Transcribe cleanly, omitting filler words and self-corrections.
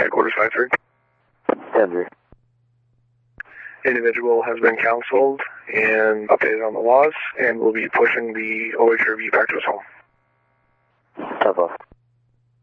headquarters 5-3. Andrew. Individual has been counseled and updated on the laws, and will be pushing the OH review back to his home. Tough off.